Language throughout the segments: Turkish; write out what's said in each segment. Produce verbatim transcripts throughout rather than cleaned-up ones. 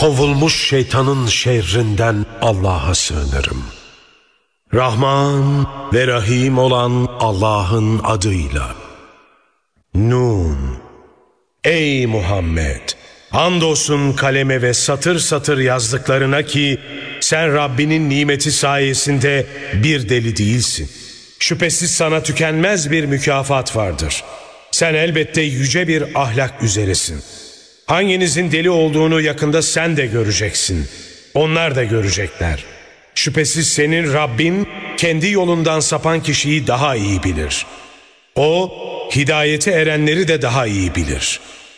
kovulmuş şeytanın şerrinden Allah'a sığınırım. Rahman ve Rahim olan Allah'ın adıyla. Nun. Ey Muhammed! Andolsun kaleme ve satır satır yazdıklarına ki sen Rabbinin nimeti sayesinde bir deli değilsin. Şüphesiz sana tükenmez bir mükafat vardır. Sen elbette yüce bir ahlak üzeresin. Hanginizin deli olduğunu yakında sen de göreceksin. Onlar da görecekler. Şüphesiz senin Rabbin kendi yolundan sapan kişiyi daha iyi bilir. O, hidayete erenleri de daha iyi bilir.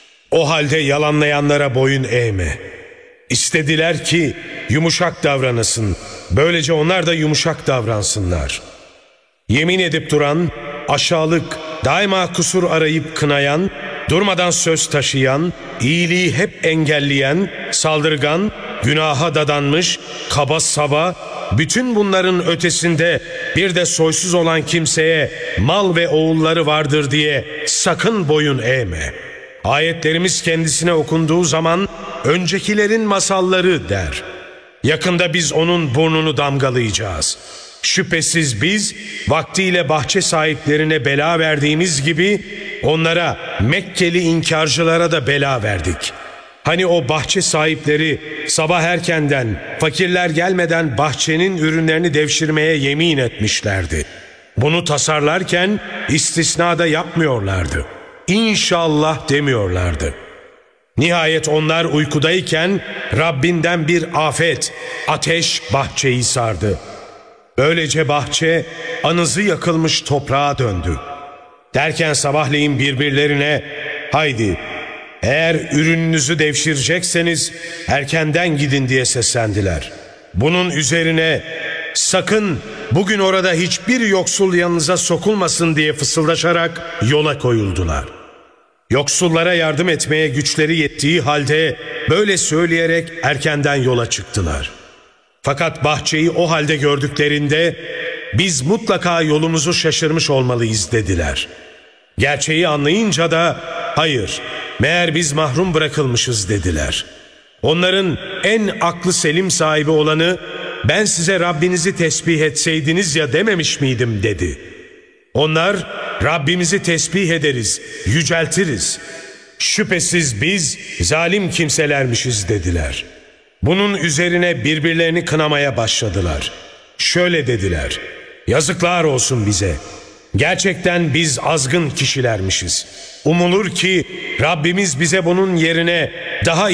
O halde yalanlayanlara boyun eğme. İstediler ki yumuşak davranasın. Böylece onlar da yumuşak davransınlar. Yemin edip duran, aşağılık, daima kusur arayıp kınayan, durmadan söz taşıyan, iyiliği hep engelleyen, saldırgan, günaha dadanmış, kaba saba, bütün bunların ötesinde bir de soysuz olan kimseye mal ve oğulları vardır diye sakın boyun eğme. Ayetlerimiz kendisine okunduğu zaman öncekilerin masalları der. Yakında biz onun burnunu damgalayacağız. Şüphesiz biz vaktiyle bahçe sahiplerine bela verdiğimiz gibi onlara, Mekkeli inkarcılara da bela verdik. Hani o bahçe sahipleri sabah erkenden fakirler gelmeden bahçenin ürünlerini devşirmeye yemin etmişlerdi. Bunu tasarlarken istisna da yapmıyorlardı. İnşallah demiyorlardı. Nihayet onlar uykudayken Rabbinden bir afet, ateş bahçeyi sardı. Böylece bahçe anızı yakılmış toprağa döndü. Derken sabahleyin birbirlerine haydi eğer ürününüzü devşirecekseniz erkenden gidin diye seslendiler. Bunun üzerine sakın bugün orada hiçbir yoksul yanınıza sokulmasın diye fısıldaşarak yola koyuldular. Yoksullara yardım etmeye güçleri yettiği halde böyle söyleyerek erkenden yola çıktılar. Fakat bahçeyi o halde gördüklerinde biz mutlaka yolumuzu şaşırmış olmalıyız dediler. Gerçeği anlayınca da hayır, meğer biz mahrum bırakılmışız dediler. Onların en aklı selim sahibi olanı ben size Rabbinizi tesbih etseydiniz ya dememiş miydim dedi. Onlar Rabbimizi tesbih ederiz, yüceltiriz. Şüphesiz biz zalim kimselermişiz dediler. Bunun üzerine birbirlerini kınamaya başladılar. Şöyle dediler: yazıklar olsun bize. Gerçekten biz azgın kişilermişiz. Umulur ki Rabbimiz bize bunun yerine daha